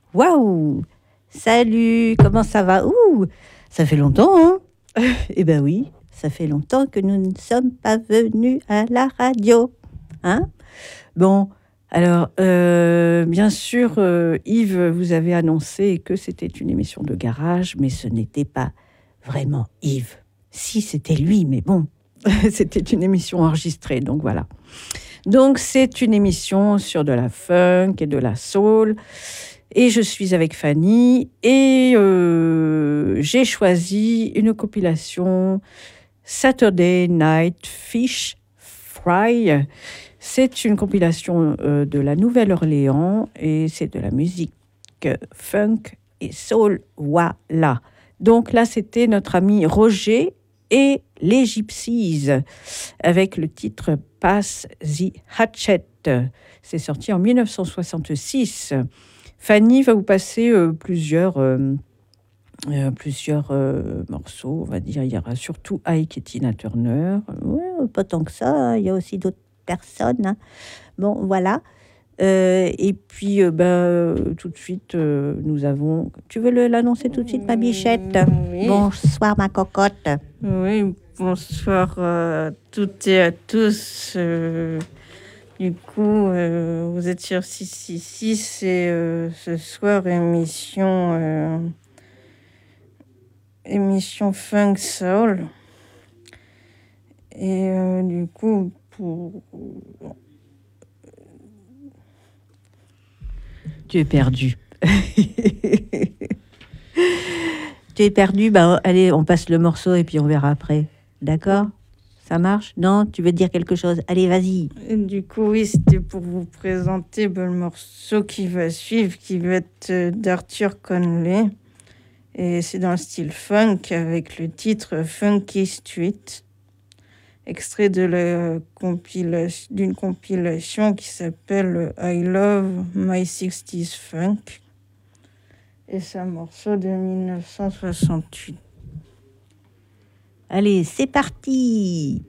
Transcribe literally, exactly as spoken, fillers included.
Waouh! Salut, comment ça va? Ouh, ça fait longtemps, hein? Eh ben oui, ça fait longtemps que nous ne sommes pas venus à la radio, hein? Bon, alors, euh, bien sûr, euh, Yves vous avait annoncé que c'était une émission de garage, mais ce n'était pas vraiment Yves. Si, c'était lui, mais bon, c'était une émission enregistrée, donc voilà. Donc, c'est une émission sur de la funk et de la soul. Et je suis avec Fanny et euh, j'ai choisi une compilation Saturday Night Fish Fry. C'est une compilation euh, de la Nouvelle-Orléans et c'est de la musique funk et soul. Voilà. Donc là, c'était notre ami Roger et les Gypsies avec le titre Pass the Hatchet. C'est sorti en dix-neuf cent soixante-six. Fanny va vous passer euh, plusieurs, euh, euh, plusieurs euh, morceaux, on va dire. Il y aura surtout Ike et Tina Turner. Ouais, pas tant que ça, hein. Il y a aussi d'autres personnes, hein. Bon, voilà. Euh, et puis, euh, ben, tout de suite, euh, nous avons... Tu veux le, l'annoncer tout de suite, ma bichette? Oui. Bonsoir, ma cocotte. Oui, bonsoir à toutes et à tous. Euh, du coup, euh, vous êtes sur six six six et euh, ce soir, émission, euh, émission Funk Soul. Et euh, du coup, pour... Tu es perdu. Tu es perdu, bah, allez, on passe le morceau et puis on verra après. D'accord? Ça marche? Non? Tu veux dire quelque chose? Allez, vas-y. Et du coup, oui, c'était pour vous présenter ben, le morceau qui va suivre, qui va être euh, d'Arthur Conley. Et c'est dans le style funk avec le titre Funky Street, extrait de la compilation, d'une compilation qui s'appelle I Love My sixties Funk. Et c'est un morceau de dix-neuf cent soixante-huit. Allez, c'est parti!